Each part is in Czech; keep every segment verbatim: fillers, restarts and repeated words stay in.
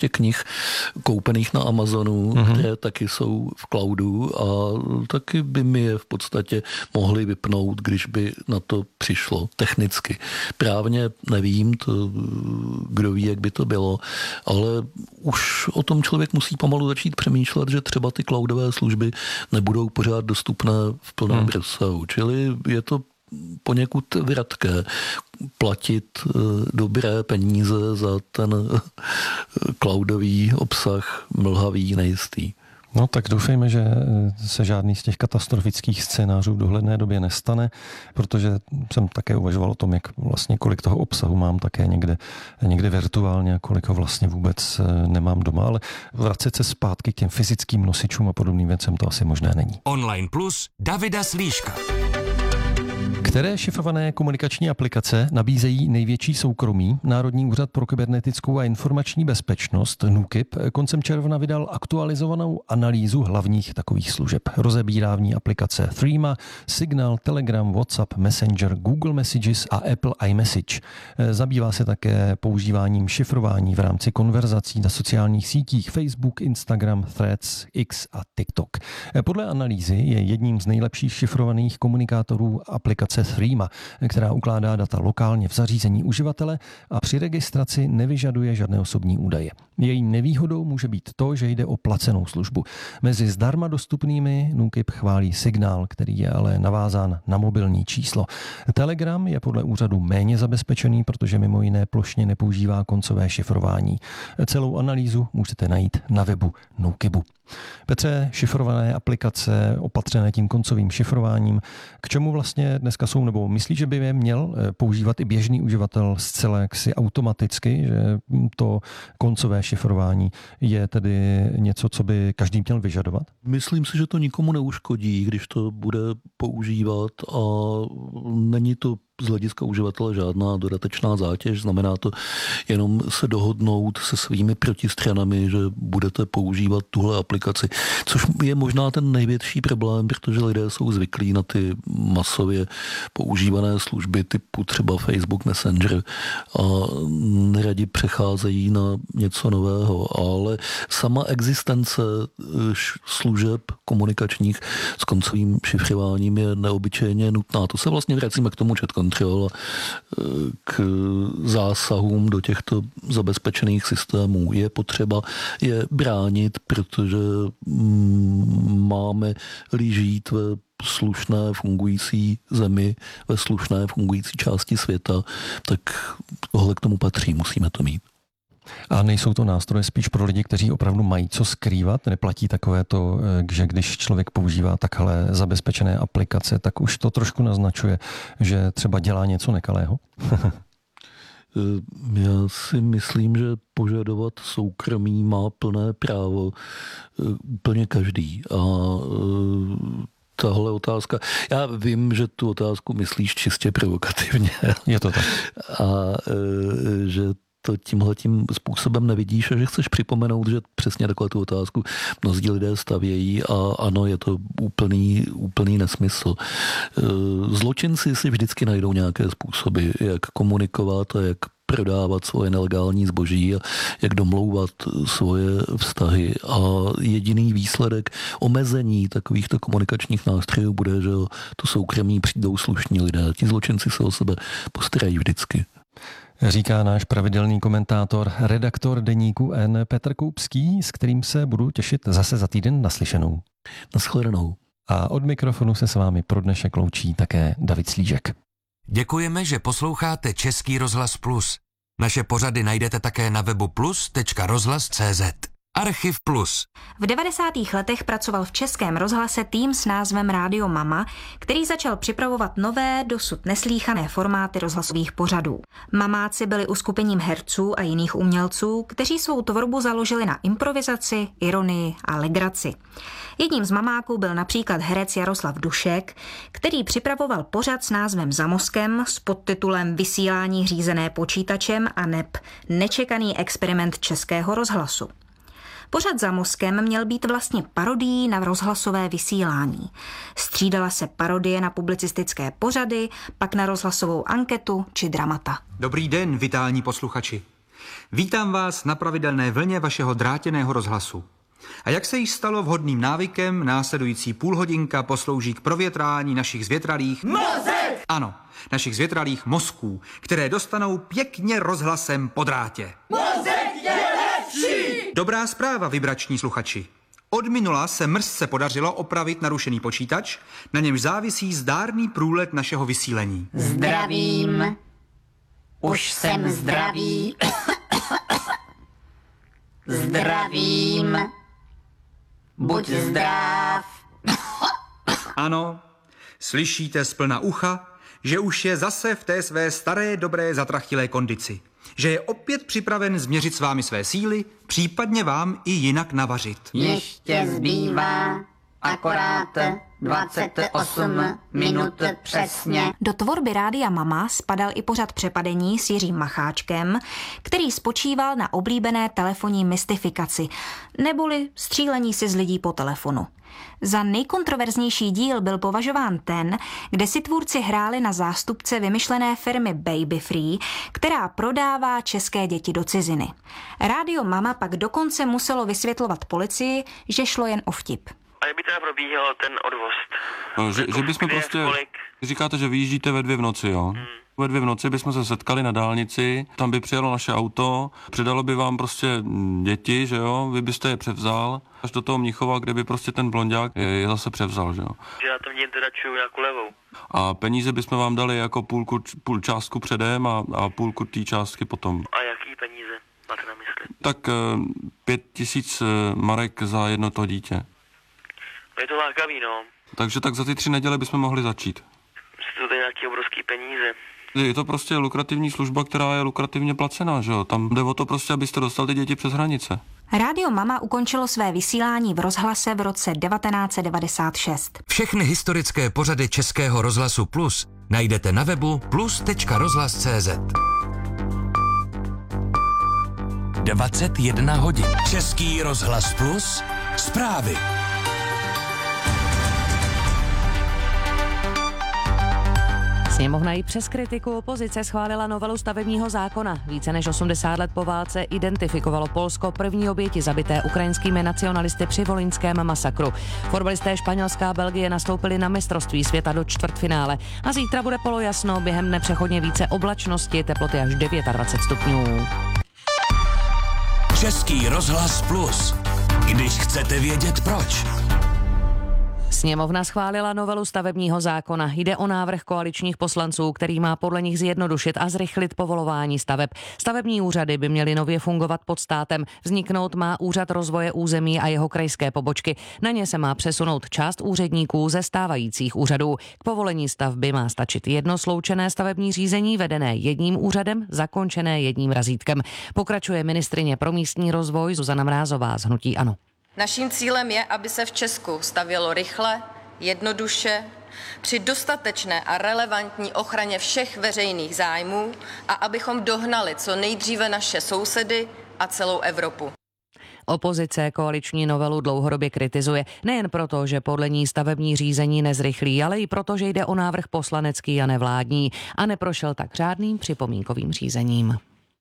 prostě knih koupených na Amazonu, mm-hmm. které taky jsou v cloudu a taky by mi je v podstatě mohli vypnout, když by na to přišlo technicky. Právně nevím, to, kdo ví, jak by to bylo, ale už o tom člověk musí pomalu začít přemýšlet, že třeba ty cloudové služby nebudou pořád dostupné v plném hmm. rozsahu. Čili je to poněkud vratké platit dobré peníze za ten cloudový obsah mlhavý, nejistý. No tak doufejme, že se žádný z těch katastrofických scénářů v dohledné době nestane, protože jsem také uvažoval o tom, jak vlastně kolik toho obsahu mám také někde, někde virtuálně a kolik ho vlastně vůbec nemám doma, ale vracet se zpátky k těm fyzickým nosičům a podobným věcem to asi možné není. Online Plus Davida Slíška. Které šifrované komunikační aplikace nabízejí největší soukromí? Národní úřad pro kybernetickou a informační bezpečnost NÚKIB koncem června vydal aktualizovanou analýzu hlavních takových služeb. Rozebírá v ní aplikace Threema, Signal, Telegram, WhatsApp, Messenger, Google Messages a Apple iMessage. Zabývá se také používáním šifrování v rámci konverzací na sociálních sítích Facebook, Instagram, Threads, X a TikTok. Podle analýzy je jedním z nejlepších šifrovaných komunikátorů aplikace Threema, která ukládá data lokálně v zařízení uživatele a při registraci nevyžaduje žádné osobní údaje. Její nevýhodou může být to, že jde o placenou službu. Mezi zdarma dostupnými NÚKIB chválí Signál, který je ale navázán na mobilní číslo. Telegram je podle úřadu méně zabezpečený, protože mimo jiné plošně nepoužívá koncové šifrování. Celou analýzu můžete najít na webu NÚKIBu. Petře, šifrované aplikace opatřené tím koncovým šifrováním, k čemu vlastně dneska jsou, nebo myslíš, že by je měl používat i běžný uživatel zcela jaksi automaticky, že to koncové šifrování je tedy něco, co by každý měl vyžadovat? Myslím si, že to nikomu neuškodí, když to bude používat a není to z hlediska uživatele žádná dodatečná zátěž, znamená to jenom se dohodnout se svými protistranami, že budete používat tuhle aplikaci, což je možná ten největší problém, protože lidé jsou zvyklí na ty masově používané služby typu třeba Facebook Messenger a neradi přecházejí na něco nového, ale sama existence služeb komunikačních s koncovým šifrováním je neobyčejně nutná. To se vlastně vracíme k tomu chat control k zásahům do těchto zabezpečených systémů. Je potřeba je bránit, protože máme-li žít ve slušné fungující zemi, ve slušné fungující části světa, tak tohle k tomu patří, musíme to mít. A nejsou to nástroje spíš pro lidi, kteří opravdu mají co skrývat? Neplatí takové to, že když člověk používá takhle zabezpečené aplikace, tak už to trošku naznačuje, že třeba dělá něco nekalého? Já si myslím, že požadovat soukromí má plné právo úplně každý. A tahle otázka, já vím, že tu otázku myslíš čistě provokativně. Je to tak. A že to tímhletím způsobem nevidíš a že chceš připomenout, že přesně takhle tu otázku mnozí lidé stavějí a ano, je to úplný, úplný nesmysl. Zločinci si vždycky najdou nějaké způsoby, jak komunikovat a jak prodávat svoje nelegální zboží a jak domlouvat svoje vztahy. A jediný výsledek omezení takovýchto komunikačních nástrojů bude, že to soukromí přijdou slušní lidé. Ti zločinci se o sebe postarají vždycky. Říká náš pravidelný komentátor, redaktor deníku N Petr Koupský, s kterým se budu těšit zase za týden naslyšenou. Nashledanou. A od mikrofonu se s vámi pro dnešek loučí také David Slížek. Děkujeme, že posloucháte Český rozhlas Plus. Naše pořady najdete také na webu plus tečka rozhlas tečka cé zet. Archiv Plus. V devadesátých letech pracoval v Českém rozhlase tým s názvem Rádio Mama, který začal připravovat nové, dosud neslýchané formáty rozhlasových pořadů. Mamáci byli uskupením herců a jiných umělců, kteří svou tvorbu založili na improvizaci, ironii a legraci. Jedním z mamáků byl například herec Jaroslav Dušek, který připravoval pořad s názvem Za mozkem s podtitulem Vysílání řízené počítačem a neb Nečekaný experiment Českého rozhlasu. Pořad Za mozkem měl být vlastně parodií na rozhlasové vysílání. Střídala se parodie na publicistické pořady, pak na rozhlasovou anketu či dramata. Dobrý den, vitální posluchači. Vítám vás na pravidelné vlně vašeho drátěného rozhlasu. A jak se již stalo vhodným návykem, následující půlhodinka poslouží k provětrání našich zvětralých mozek! Ano, našich zvětralých mozků, které dostanou pěkně rozhlasem po drátě. Mozek je lepší! Dobrá zpráva, vibrační sluchači. Od minula se mrzce podařilo opravit narušený počítač, na němž závisí zdárný průlet našeho vysílení. Zdravím. Už jsem zdravý. Zdravím. Buď zdrav. Ano, slyšíte z plna ucha, že už je zase v té své staré dobré zatrachtilé kondici. Že je opět připraven změřit s vámi své síly, případně vám i jinak navařit. Ještě zbývá akorát dvacet osm minut přesně. Do tvorby Rádia Mama spadal i pořad Přepadení s Jiřím Macháčkem, který spočíval na oblíbené telefonní mystifikaci, neboli střílení si z lidí po telefonu. Za nejkontroverznější díl byl považován ten, kde si tvůrci hráli na zástupce vymyšlené firmy Baby Free, která prodává české děti do ciziny. Rádio Mama pak dokonce muselo vysvětlovat policii, že šlo jen o vtip. A jak by teda probíhal ten odvoz? No, že, že bychom prostě, říkáte, že vyjíždíte ve dvě v noci, jo? Hmm. Ve dvě v noci bychom se setkali na dálnici, tam by přijelo naše auto, předalo by vám prostě děti, že jo? Vy byste je převzal až do toho Mnichova, kde by prostě ten blonďák je, je zase převzal, že jo? Že já tam vidím teda čuju nějakou levou. A peníze bychom vám dali jako půlku, půl částku předem a, a půlku té částky potom. A jaký peníze máte na mysli? Tak pět tisíc marek za jedno to dítě. Je to lákavý, no. Takže tak za ty tři neděle bychom mohli začít. Jsou to nějaký obrovský peníze. Je to prostě lukrativní služba, která je lukrativně placená, že jo? Tam jde o to prostě, abyste dostali ty děti přes hranice. Rádio Mama ukončilo své vysílání v rozhlase v roce devatenáct set devadesát šest. Všechny historické pořady Českého rozhlasu Plus najdete na webu plus tečka rozhlas tečka cé zet. dvacet jedna hodin. Český rozhlas Plus. Zprávy. Sněmovna i přes kritiku opozice schválila novelu stavebního zákona. Více než osmdesát let po válce identifikovalo Polsko první oběti zabité ukrajinskými nacionalisty při volyňském masakru. Fotbalisté Španělská a Belgie nastoupili na mistrovství světa do čtvrtfinále a zítra bude polojasno, během dne přechodně více oblačnosti, teploty až dvacet devět stupňů. Český rozhlas Plus. Když chcete vědět proč. Sněmovna schválila novelu stavebního zákona. Jde o návrh koaličních poslanců, který má podle nich zjednodušit a zrychlit povolování staveb. Stavební úřady by měly nově fungovat pod státem. Vzniknout má Úřad rozvoje území a jeho krajské pobočky. Na ně se má přesunout část úředníků ze stávajících úřadů. K povolení stavby má stačit jedno sloučené stavební řízení vedené jedním úřadem, zakončené jedním razítkem. Pokračuje ministryně pro místní rozvoj Zuzana Mrázová z hnutí ANO. Naším cílem je, aby se v Česku stavělo rychle, jednoduše, při dostatečné a relevantní ochraně všech veřejných zájmů a abychom dohnali co nejdříve naše sousedy a celou Evropu. Opozice koaliční novelu dlouhodobě kritizuje, nejen proto, že podle ní stavební řízení nezrychlí, ale i proto, že jde o návrh poslanecký a nevládní a neprošel tak řádným připomínkovým řízením.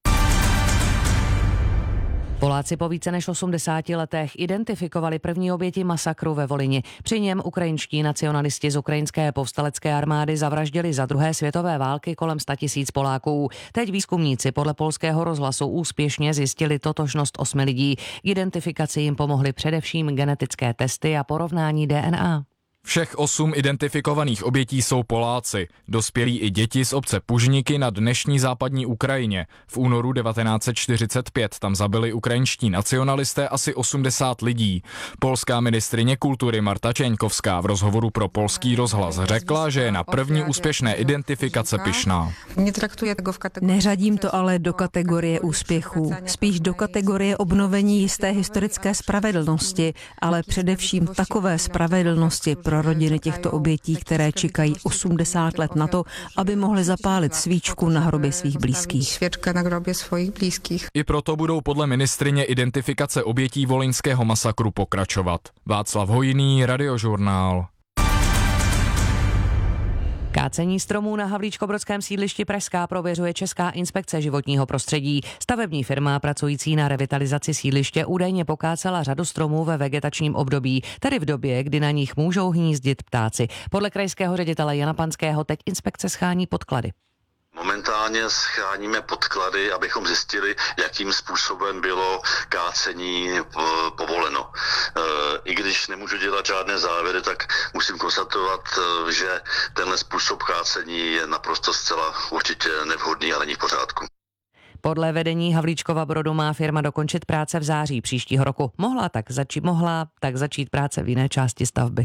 Poláci po více než osmdesáti letech identifikovali první oběti masakru ve Volyni. Při něm ukrajinští nacionalisti z ukrajinské povstalecké armády zavraždili za druhé světové války kolem sta tisíc Poláků. Teď výzkumníci podle polského rozhlasu úspěšně zjistili totožnost osmi lidí. K identifikaci jim pomohly především genetické testy a porovnání D N A. Všech osm identifikovaných obětí jsou Poláci, dospělí i děti z obce Pužniky na dnešní západní Ukrajině. V únoru devatenáct set čtyřicet pět tam zabili ukrajinští nacionalisté asi osmdesát lidí. Polská ministryně kultury Marta Čeňkovská v rozhovoru pro polský rozhlas řekla, že je na první úspěšné identifikace pyšná. Neřadím to ale do kategorie úspěchů, spíš do kategorie obnovení jisté historické spravedlnosti, ale především takové spravedlnosti pro rodiny těchto obětí, které čekají osmdesát let na to, aby mohly zapálit svíčku na hrobě svých blízkých. I proto budou podle ministryně identifikace obětí volyňského masakru pokračovat. Václav Hojný, Radiožurnál. Kácení stromů na havlíčkobrodském sídlišti Pražská prověřuje Česká inspekce životního prostředí. Stavební firma pracující na revitalizaci sídliště údajně pokácela řadu stromů ve vegetačním období, tedy v době, kdy na nich můžou hnízdit ptáci. Podle krajského ředitele Jana Panského teď inspekce schání podklady. Momentálně scháníme podklady, abychom zjistili, jakým způsobem bylo kácení povoleno. I když nemůžu dělat žádné závěry, tak musím konstatovat, že tenhle způsob kácení je naprosto zcela určitě nevhodný a není v pořádku. Podle vedení Havlíčkova Brodu má firma dokončit práce v září příštího roku. Mohla tak začít, mohla tak začít práce v jiné části stavby.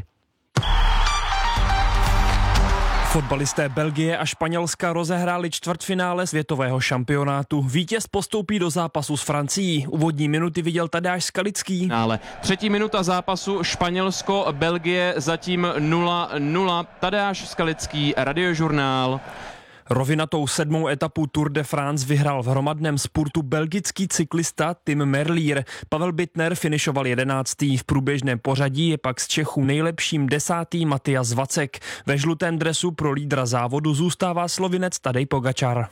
Fotbalisté Belgie a Španělska rozehráli čtvrtfinále světového šampionátu. Vítěz postoupí do zápasu s Francií. Úvodní minuty viděl Tadeáš Skalický. Ale třetí minuta zápasu Španělsko, Belgie zatím nula nula. Tadeáš Skalický, Radiožurnál. Rovinatou sedmou etapu Tour de France vyhrál v hromadném spurtu belgický cyklista Tim Merlier. Pavel Bittner finišoval jedenáctý. V průběžném pořadí je pak z Čechů nejlepším desátý Matyas Vacek. Ve žlutém dresu pro lídra závodu zůstává Slovinec Tadej Pogačar.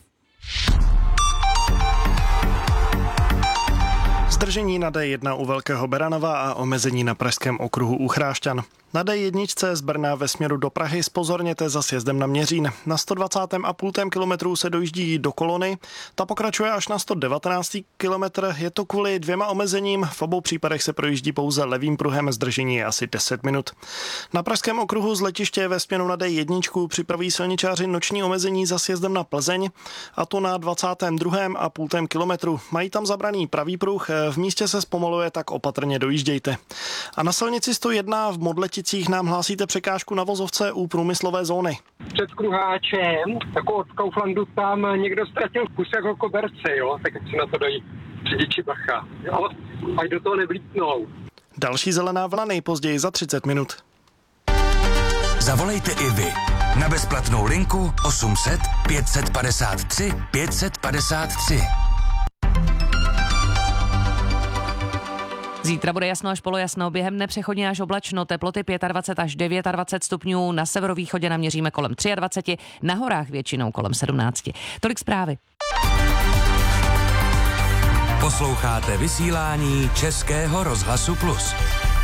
Zdržení na dé jedna u Velkého Beranova a omezení na pražském okruhu u Chrášťan. Na dé jedna z Brna ve směru do Prahy zpozorněte za sjezdem na Měřín. Na sto dvacátém a půl kilometru se dojíždí do kolony. Ta pokračuje až na sto devatenáctý kilometr. Je to kvůli dvěma omezením. V obou případech se projíždí pouze levým pruhem. Zdržení je asi deset minut. Na pražském okruhu z letiště ve směru na dé jedna připraví silničáři noční omezení za sjezdem na Plzeň, a to na dvacátém druhém a půl kilometru. Mají tam zabraný pravý pruh. V místě se zpomaluje, tak opatrně dojíždějte. A na silnici sto jedna v Modleticích nám hlásíte překážku na vozovce u průmyslové zóny. Před Kruháčem, jako od Kauflandu, tam někdo ztratil kus jako koberce, jo, tak si na to dají řidiči bacha, jo, ať do toho nevlítnou. Další zelená vlna nejpozději za třicet minut. Zavolejte i vy na bezplatnou linku osm set pět set padesát tři pět set padesát tři. Zítra bude jasno až polojasno, během dne přechodně až oblačno, teploty dvacet pět až dvacet devět stupňů, na severovýchodě naměříme kolem dvacet tři, na horách většinou kolem sedmnáct. Tolik zprávy. Posloucháte vysílání Českého rozhlasu Plus.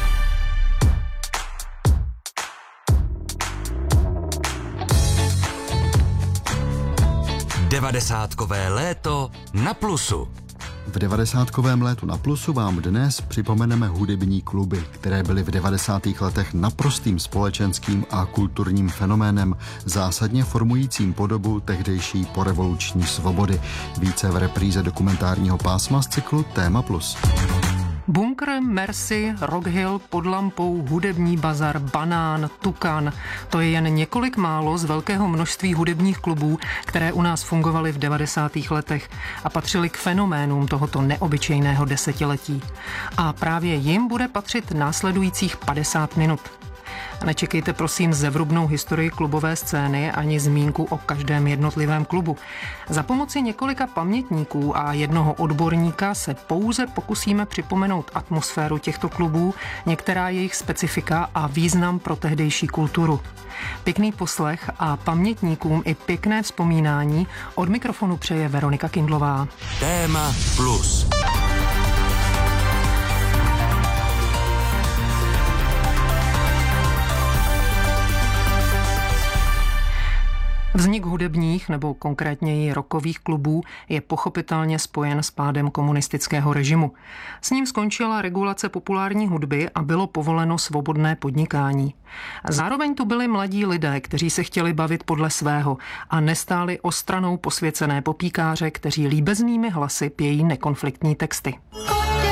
Devadesátkové léto na Plusu. V devadesátkovém létu na Plusu vám dnes připomeneme hudební kluby, které byly v devadesátých letech naprostým společenským a kulturním fenoménem, zásadně formujícím podobu tehdejší porevoluční svobody. Více v repríze dokumentárního pásma z cyklu Téma Plus. Bunkr, Mercy, Rock Hill, Pod lampou, Hudební bazar, Banán, Tukan. To je jen několik málo z velkého množství hudebních klubů, které u nás fungovaly v devadesátých letech a patřily k fenoménům tohoto neobyčejného desetiletí. A právě jim bude patřit následujících padesát minut. Nečekejte prosím zevrubnou historii klubové scény ani zmínku o každém jednotlivém klubu. Za pomoci několika pamětníků a jednoho odborníka se pouze pokusíme připomenout atmosféru těchto klubů, některá jejich specifika a význam pro tehdejší kulturu. Pěkný poslech a pamětníkům i pěkné vzpomínání od mikrofonu přeje Veronika Kindlová. Téma Plus. Vznik hudebních nebo konkrétněji rockových klubů je pochopitelně spojen s pádem komunistického režimu. S ním skončila regulace populární hudby a bylo povoleno svobodné podnikání. Zároveň tu byli mladí lidé, kteří se chtěli bavit podle svého a nestáli ostranou posvěcené popíkáře, kteří líbeznými hlasy pějí nekonfliktní texty.